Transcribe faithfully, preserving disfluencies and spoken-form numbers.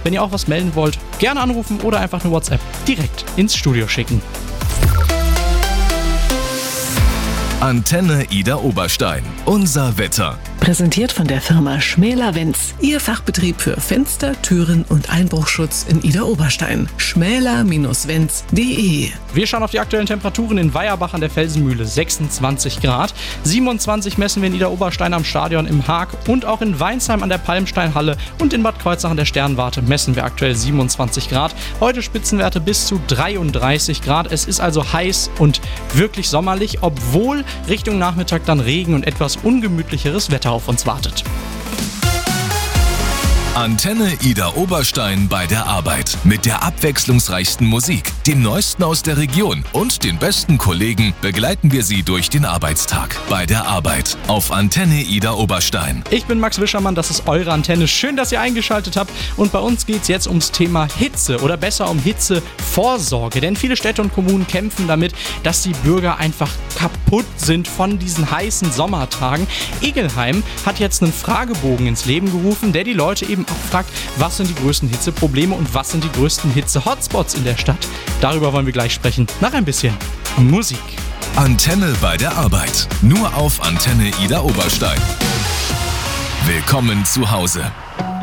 Wenn ihr auch was melden wollt, gerne anrufen oder einfach eine WhatsApp direkt ins Studio schicken. Antenne Ida Oberstein. Unser Wetter. Präsentiert von der Firma Schmäler-Wenz. Ihr Fachbetrieb für Fenster, Türen und Einbruchschutz in Ida Oberstein. schmäler Bindestrich wenz punkt de. Wir schauen auf die aktuellen Temperaturen in Weierbach an der Felsenmühle. sechsundzwanzig Grad. siebenundzwanzig messen wir in Ida Oberstein am Stadion im Haag. Und auch in Weinsheim an der Palmsteinhalle und in Bad Kreuznach an der Sternwarte messen wir aktuell siebenundzwanzig Grad. Heute Spitzenwerte bis zu dreiunddreißig Grad. Es ist also heiß und wirklich sommerlich, obwohl Richtung Nachmittag dann Regen und etwas ungemütlicheres Wetter auf uns wartet. Antenne Ida Oberstein bei der Arbeit. Mit der abwechslungsreichsten Musik, dem Neuesten aus der Region und den besten Kollegen begleiten wir Sie durch den Arbeitstag. Bei der Arbeit auf Antenne Ida Oberstein. Ich bin Max Wischermann, das ist eure Antenne. Schön, dass ihr eingeschaltet habt. Und bei uns geht es jetzt ums Thema Hitze oder besser um Hitzevorsorge. Denn viele Städte und Kommunen kämpfen damit, dass die Bürger einfach kaputt sind von diesen heißen Sommertagen. Egelheim hat jetzt einen Fragebogen ins Leben gerufen, der die Leute eben auch fragt, was sind die größten Hitzeprobleme und was sind die größten Hitze-Hotspots in der Stadt. Darüber wollen wir gleich sprechen. Nach ein bisschen Musik. Antenne bei der Arbeit. Nur auf Antenne Ida Oberstein. Willkommen zu Hause.